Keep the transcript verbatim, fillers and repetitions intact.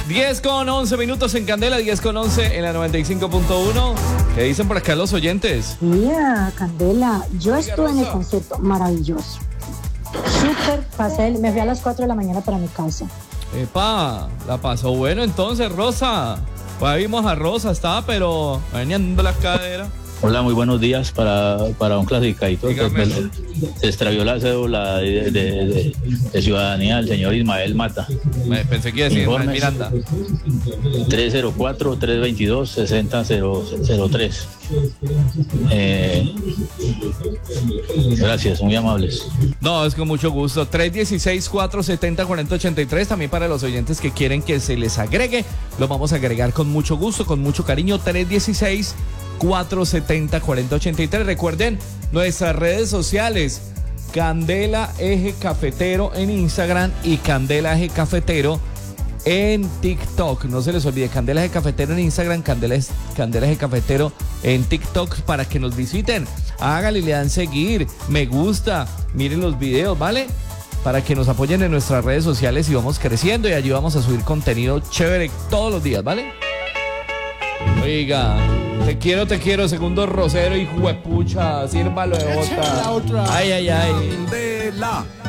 diez con once minutos en Candela, diez con once en la noventa y cinco punto uno. ¿Qué dicen por acá los oyentes? Mira, Candela, yo estuve en el concierto, maravilloso. Súper, pasé, me fui a las cuatro de la mañana para mi casa. Epa, la pasó bueno entonces, Rosa. Pues ahí vimos a Rosa, estaba, pero venía dando las caderas. Hola, muy buenos días para, para un clasificadito. Pues, se extravió la cédula de, de, de, de ciudadanía del señor Ismael Mata. Me pensé que iba a decir Informes Miranda. tres cero cuatro, tres veintidós, sesenta cero tres. Eh, gracias, muy amables. No, es con mucho gusto. tres uno seis, cuatro siete cero, cuatro cero ocho tres. También para los oyentes que quieren que se les agregue, lo vamos a agregar con mucho gusto, con mucho cariño. tres uno seis, cuatro siete cero, cuatro cero ocho tres. Recuerden nuestras redes sociales: Candela Eje Cafetero en Instagram y Candela Eje Cafetero en TikTok. No se les olvide, Candela Eje Cafetero en Instagram, Candela, Candela Eje Cafetero en TikTok, para que nos visiten. Háganle, le dan seguir, me gusta, miren los videos, ¿vale? Para que nos apoyen en nuestras redes sociales y vamos creciendo, y allí vamos a subir contenido chévere todos los días, ¿vale? Oiga, te quiero, te quiero, segundo Rosero, hijo de pucha, sírvalo de bota. Ay, ay, ay. Candela.